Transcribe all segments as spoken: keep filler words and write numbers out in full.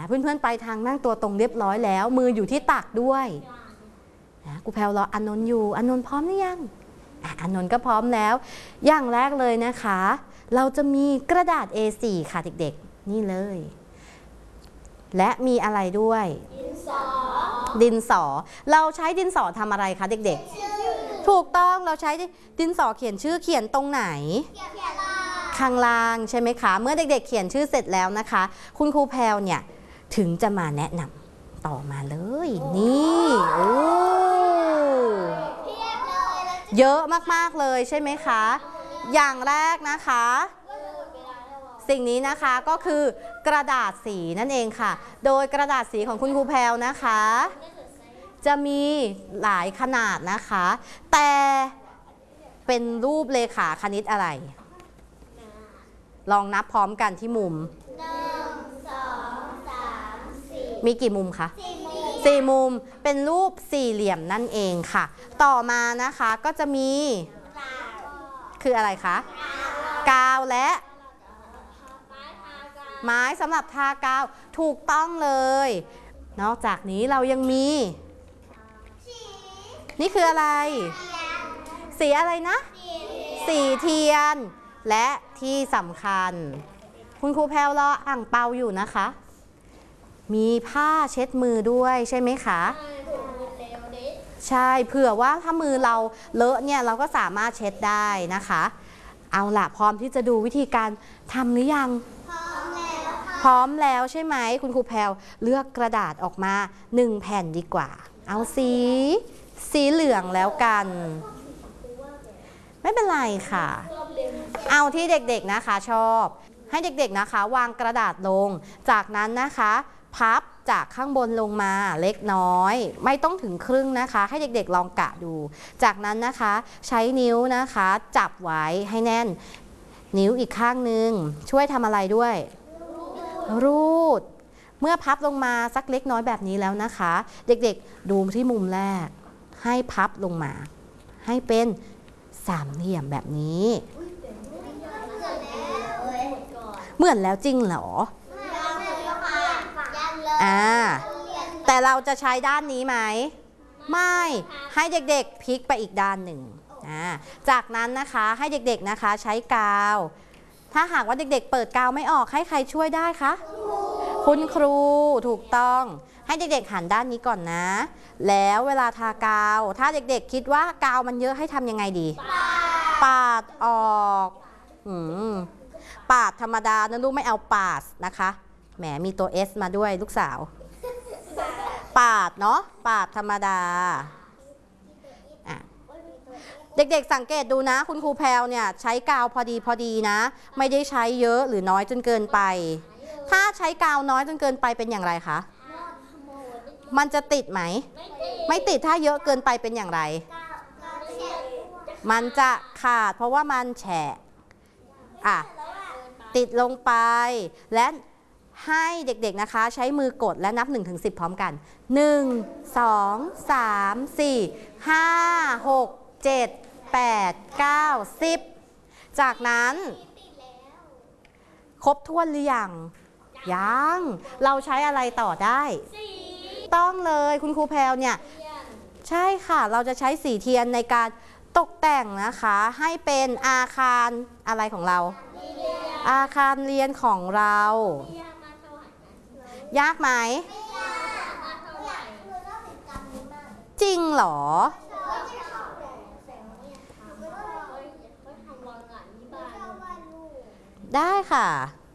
เพื่อนๆไปทางนั่งตัวตรงเรียบร้อยแล้วมืออยู่ที่ตักด้วยนะครูแพรวรออานนท์อยู่อานนท์พร้อมหรือยังอานนท์ก็พร้อมแล้วอย่างแรกเลยนะคะเราจะมีกระดาษ เอ โฟร์ ค่ะเด็กๆนี่เลยและมีอะไรด้วยดินสอดินสอเราใช้ดินสอทำอะไรคะเด็กๆถูกต้องเราใช้ดินสอเขียนชื่อเขียนตรงไหนข้างล่างใช่ไหมคะเมื่อเด็กๆเขียนชื่อเสร็จแล้วนะคะคุณครูแพรวเนี่ยถึงจะมาแนะนำต่อมาเลยนี่โอ้เยอะมากๆเลยใช่ไหมคะอย่างแรกนะคะสิ่งนี้นะคะก็คือกระดาษสีนั่นเองค่ะโดยกระดาษสีของคุณครูแพรวนะคะจะมีหลายขนาดนะคะแต่เป็นรูปเลขาคณิตอะไรลองนับพร้อมกันที่มุมหนึ่ง สอง สาม สี่มีกี่มุมคะสี่มุมเป็นรูปสี่เหลี่ยมนั่นเองค่ะต่อมานะคะก็จะมีคืออะไรคะกาวและไม้สำหรับทากาวถูกต้องเลยนอกจากนี้เรายังมีนี่คืออะไรสีอะไรนะสีเทียนและที่สำคัญคุณครูแพรวรออ่างเปาอยู่นะคะมีผ้าเช็ดมือด้วยใช่ไหมคะใช่เผื่อว่าถ้ามือเราเลอะเนี่ยเราก็สามารถเช็ดได้นะคะเอาล่ะพร้อมที่จะดูวิธีการทำหรือยังพร้อมแล้วใช่ไหมคุณครูแพรวเลือกกระดาษออกมาหนึ่งแผ่นดีกว่าเอาสีสีเหลืองแล้วกันไม่เป็นไรค่ะเอาที่เด็กๆนะคะชอบให้เด็กๆนะคะวางกระดาษลงจากนั้นนะคะพับจากข้างบนลงมาเล็กน้อยไม่ต้องถึงครึ่งนะคะให้เด็กๆลองกะดูจากนั้นนะคะใช้นิ้วนะคะจับไว้ให้แน่นนิ้วอีกข้างนึงช่วยทำอะไรด้วยรูดเมื่อพับลงมาสักเล็กน้อยแบบนี้แล้วนะคะเด็กๆดูที่มุมแรกให้พับลงมาให้เป็นสามเหลี่ยมแบบนี้เหมือนแล้วจริงเหรออ่าแต่เราจะใช้ด้านนี้ไหมไม่ให้เด็กๆพลิกไปอีกด้านหนึ่งอ่าจากนั้นนะคะให้เด็กๆนะคะใช้กาวถ้าหากว่าเด็กๆเปิดกาวไม่ออกให้ใครช่วยได้คะคุณครูถูกต้องให้เด็กๆหันด้านนี้ก่อนนะแล้วเวลาทากาวถ้าเด็กๆคิดว่ากาวมันเยอะให้ทำยังไงดีปาดออกอืมปาดธรรมดานะลูกไม่เอาปาดนะคะแหมมีตัว S มาด้วยลูกสาวปาดเนาะปาดธรรมดาอ่ะเด็กๆสังเกตดูนะคุณครูแพรวเนี่ยใช้กาวพอดีพอดีนะไม่ได้ใช้เยอะหรือน้อยจนเกินไปถ้าใช้กาวน้อยจนเกินไปเป็นอย่างไรคะมันจะติดไหมไม่ติดถ้าเยอะเกินไปเป็นอย่างไรมันจะขาดเพราะว่ามันแฉะอ่ะติดลงไปและให้เด็กๆนะคะใช้มือกดและนับ หนึ่งถึงสิบ พร้อมกันหนึ่ง สอง สาม สี่ ห้า หก เจ็ด แปด เก้า สิบจากนั้นครบถ้วนหรือยังยังเราใช้อะไรต่อได้ต้องเลยคุณครูแพรวเนี่ยใช่ค่ะเราจะใช้สีเทียนในการตกแต่งนะคะให้เป็นอาคารอะไรของเราอาคารเรียนของเรายากไหมจริงเหรอได้ค่ะ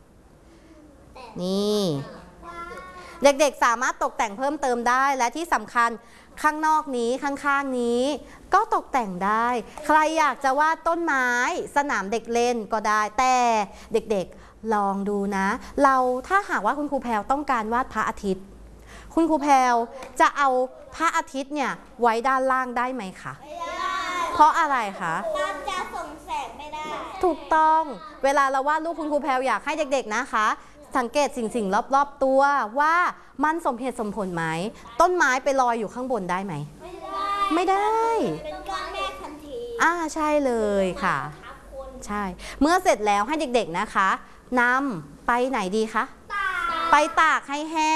นี่เด็กๆสามารถตกแต่งเพิ่มเติมได้และที่สำคัญข้างนอกนี้ข้างๆนี้ก็ตกแต่งได้ใครอยากจะวาดต้นไม้สนามเด็กเล่นก็ได้แต่เด็กๆลองดูนะเราถ้าหากว่าคุณครูแพรวต้องการวาดพระอาทิตย์คุณครูแพรวจะเอาพระอาทิตย์เนี่ยไว้ด้านล่างได้ไหมคะเพราะอะไรคะมันจะส่งแสงไม่ได้ถูกต้องเวลาเราวาดรูปคุณครูแพรวอยากให้เด็กๆนะคะสังเกตสิ่งสิ่งรอบๆตัวว่ามันสมเหตุสมผลไหมต้นไม้ไปลอยอยู่ข้างบนได้ไหมไม่ได้เป็นก้อนเมฆทันทีอ่าใช่เลยค่ะใช่เมื่อเสร็จแล้วให้เด็กๆนะคะนำไปไหนดีคะไปตากให้แห้ง